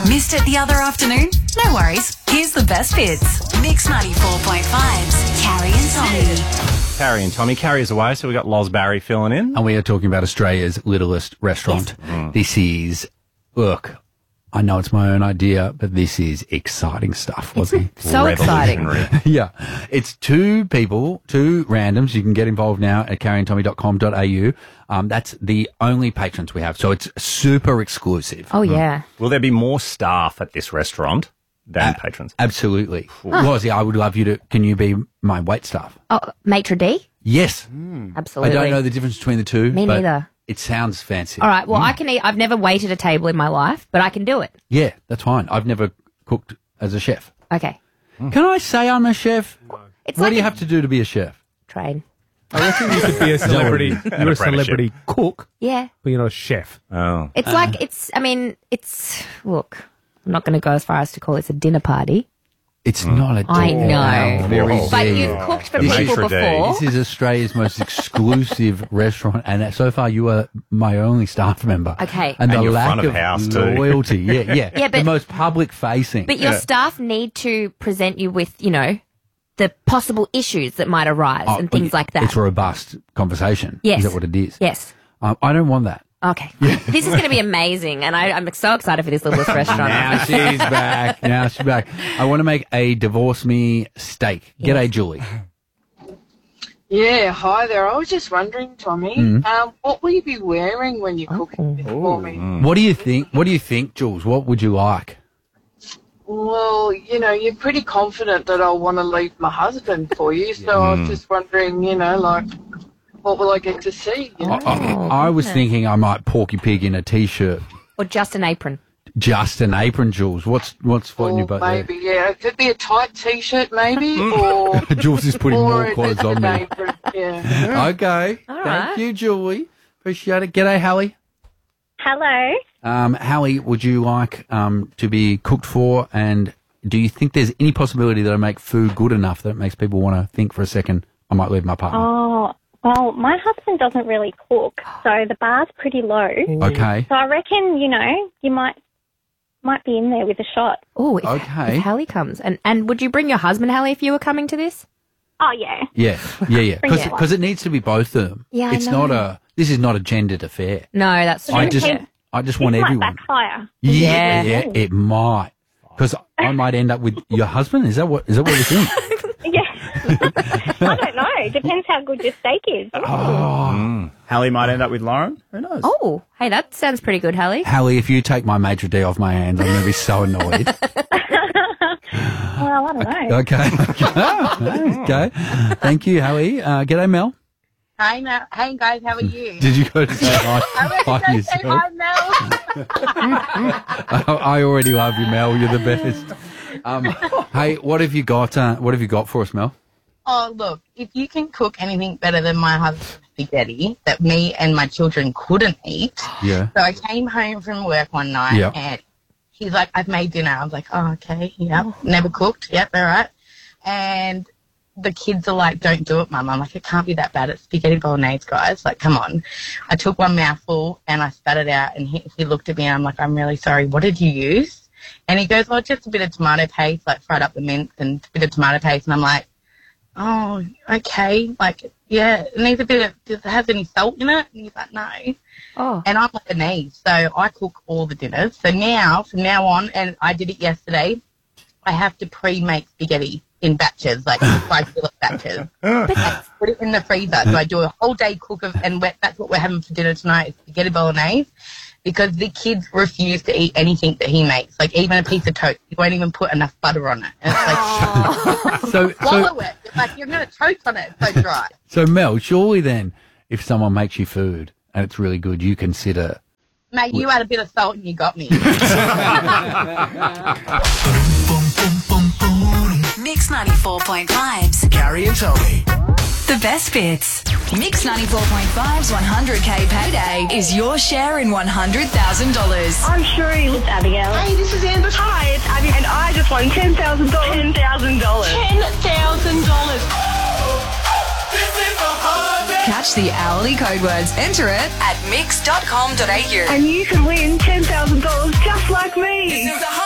Missed it the other afternoon? No worries. Here's the best bits. Mix 94.5's Carrie and Tommy. Carrie and Tommy. Carrie is away, so we got Loz Barry filling in. And we are talking about Australia's littlest restaurant. Yes. This is, look, I know it's my own idea, but this is exciting stuff, wasn't it? So exciting. Yeah. It's two people, two randoms. You can get involved now at carrieandtommy.com.au. That's the only patrons we have. So it's super exclusive. Oh, yeah. Will there be more staff at this restaurant than patrons? Absolutely. Lozzie, I would love you to, can you be my wait staff? Oh, maitre d'? Yes. Absolutely. I don't know the difference between the two. Me but neither. It sounds fancy. All right, well, I can eat. I've never waited a table in my life, but I can do it. Yeah, that's fine. I've never cooked as a chef. Okay. Can I say I'm a chef? It's What like do you a have to do to be a chef? train. I reckon you could be a celebrity. You're a apprenticeship. celebrity cook, Yeah. but you're not a chef. Oh. It's like, look, I'm not going to go as far as to call this a dinner party. It's not a I know. Wow, very Whoa. But deep. you've cooked for The people maitre d'. before. This is Australia's most exclusive restaurant, and so far you are my only staff member. Okay. And, And the you're lack front of of house too. loyalty. Yeah. Yeah, but- the most public facing. But your staff need to present you with, the possible issues that might arise and things like that. It's a robust conversation. Yes. Is that what it is? Yes. I don't want that. Okay. This is going to be amazing, and I'm so excited for this little restaurant. Now she's back. Now she's back. I want to make a divorce me steak. G'day, Julie. Yeah, hi there. I was just wondering, Tommy, what will you be wearing when you're cooking this for me? What do you think? What do you think, Jules? What would you like? Well, you're pretty confident that I'll want to leave my husband for you, so I was just wondering, what will I get to see? I was thinking I might porky pig in a t-shirt. Or just an apron. Just an apron, Jules. What's floating your Or boat maybe, it could be a tight T-shirt, maybe, or there? Jules is putting or more clothes just on an me. apron. Yeah. Okay. All Thank right. you, Julie. Appreciate it. G'day, Hallie. Hello. Hallie, would you like to be cooked for, and do you think there's any possibility that I make food good enough that it makes people want to think for a second I might leave my partner? Oh, well, my husband doesn't really cook, so the bar's pretty low. Okay. So I reckon, you might be in there with a shot. Oh, Okay. if Hallie comes. And would you bring your husband, Hallie, if you were coming to this? Oh, yeah. Yeah. Bring it. Because it needs to be both of them. Yeah, I It's know. not this is not a gendered affair. No, that's true. I just Yeah. want This might everyone. backfire. Yeah, Yeah. it might. Because I might end up with your husband. Is that what we think? Yeah. I don't know. Depends how good your steak is. Hallie might end up with Lauren. Who knows? Oh, hey, that sounds pretty good, Hallie. Hallie, if you take my maitre d' off my hands, I'm going to be so annoyed. Well, I don't know. Okay. Okay. Thank you, Hallie. G'day, Mel. Hey, hey guys, how are you? Did you go to say hi, hi Say yourself? hi, Mel. I already love you, Mel. You're the best. Hey, what have you got? What have you got for us, Mel? Oh, look, if you can cook anything better than my husband's spaghetti that me and my children couldn't eat. Yeah. So I came home from work one night Yep. and he's like, I've made dinner. I was like, oh, okay, yep. Never cooked. Yep, all right. And the kids are like, don't do it, Mum. I'm like, it can't be that bad. It's spaghetti bolognese, guys. Like, come on. I took one mouthful and I spat it out and he looked at me and I'm like, I'm really sorry. What did you use? And he goes, well, just a bit of tomato paste, like fried up the mince and a bit of tomato paste. And I'm like, oh, okay. Like, yeah, it needs a bit of, does it have any salt in it? And he's like, no. Oh. And I'm Lebanese, so I cook all the dinners. So now, from now on, and I did it yesterday, I have to pre-make spaghetti in batches, like 5 kilo batches. Put it in the freezer. So I do a whole day cook of, and that's what we're having for dinner tonight is spaghetti bolognese, because the kids refuse to eat anything that he makes, like even a piece of toast. He won't even put enough butter on it. And it's like, swallow it. It's like, you're going to choke on it. It's so dry. So, Mel, surely then, if someone makes you food and it's really good, you consider... Mate, you had a bit of salt and you got me. Mix 94.5's Carrie and Tommy. The best bits. Mix 94.5's 100K payday is your share in $100,000. I'm Shuri. It's Abigail. Hey, this is Amber. Hi, it's Abby. And I just won $10,000. $10,000. $10,000. Catch the hourly code words. Enter it at mix.com.au. And you can win $10,000 just like me.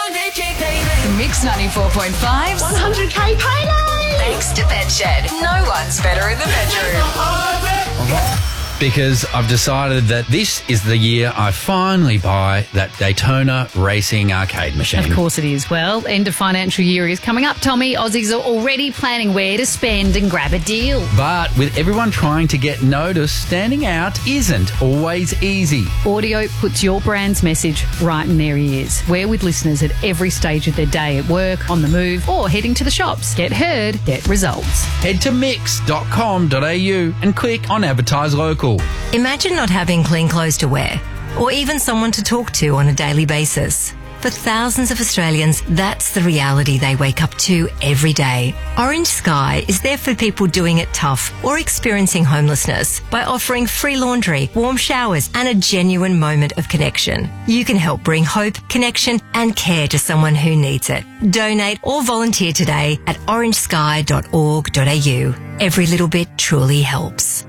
Mix 94.5's 100k payday! Thanks to Bedshed. No one's better in the bedroom. Because I've decided that this is the year I finally buy that Daytona racing arcade machine. Of course it is. Well, end of financial year is coming up, Tommy. Aussies are already planning where to spend and grab a deal. But with everyone trying to get noticed, standing out isn't always easy. Audio puts your brand's message right in their ears. We're with listeners at every stage of their day, at work, on the move, or heading to the shops. Get heard, get results. Head to mix.com.au and click on Advertise Local. Imagine not having clean clothes to wear, or even someone to talk to on a daily basis. For thousands of Australians, that's the reality they wake up to every day. Orange Sky is there for people doing it tough or experiencing homelessness by offering free laundry, warm showers, and a genuine moment of connection. You can help bring hope, connection, and care to someone who needs it. Donate or volunteer today at orangesky.org.au. Every little bit truly helps.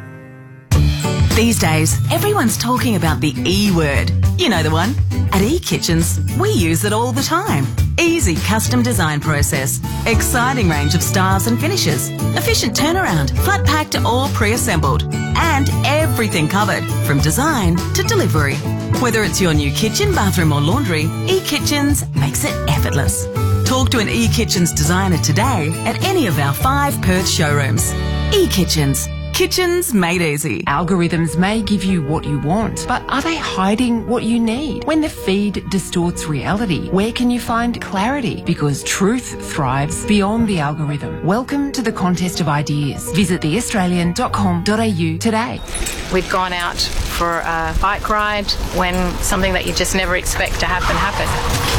These days, everyone's talking about the E word. You know the one. At eKitchens, we use it all the time. Easy custom design process, exciting range of styles and finishes, efficient turnaround, flat packed or pre-assembled, and everything covered from design to delivery. Whether it's your new kitchen, bathroom or laundry, eKitchens makes it effortless. Talk to an eKitchens designer today at any of our 5 Perth showrooms. eKitchens. Kitchens made easy. Algorithms may give you what you want, but are they hiding what you need? When the feed distorts reality, where can you find clarity? Because truth thrives beyond the algorithm. Welcome to the contest of ideas. Visit theaustralian.com.au today. We've gone out for a bike ride when something that you just never expect to happen happened.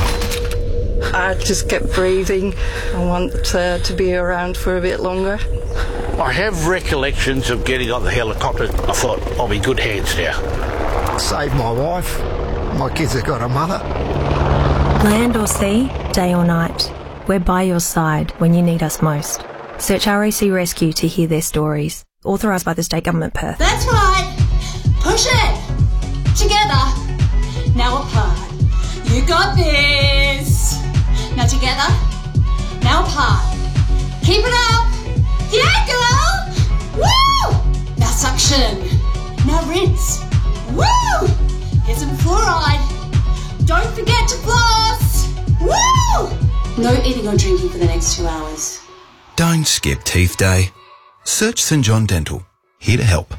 I just kept breathing. I want to be around for a bit longer. I have recollections of getting on the helicopter. I thought, I'll be in good hands now. Saved my wife. My kids have got a mother. Land or sea, day or night, we're by your side when you need us most. Search RAC Rescue to hear their stories. Authorised by the State Government Perth. That's right. Push it. Together. Now apart. You got this. Now together. Now apart. Keep it up. Yeah, girl! Woo! Now suction. Now rinse. Woo! Here's some fluoride. Don't forget to floss. Woo! No eating or drinking for the next 2 hours. Don't skip Teeth Day. Search St John Dental. Here to help.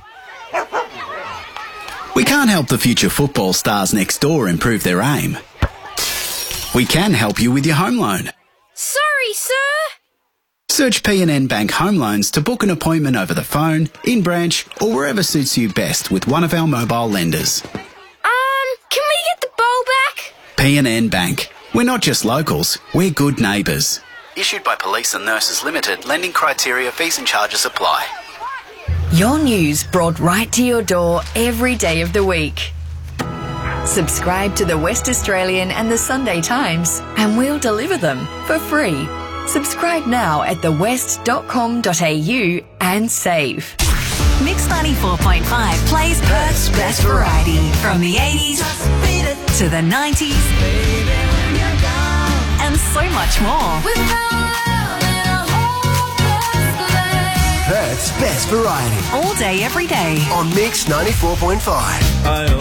We can't help the future football stars next door improve their aim. We can help you with your home loan. Sorry, sir. Search PNN Bank Home Loans to book an appointment over the phone, in branch, or wherever suits you best with one of our mobile lenders. Can we get the bowl back? PNN Bank. We're not just locals, we're good neighbours. Issued by Police and Nurses Limited, lending criteria, fees and charges apply. Your news brought right to your door every day of the week. Subscribe to the West Australian and the Sunday Times and we'll deliver them for free. Subscribe now at thewest.com.au and save. Mix 94.5 plays Perth's best variety from the 80s to the 90s and so much more. Perth's best variety. All day, every day. On Mix 94.5.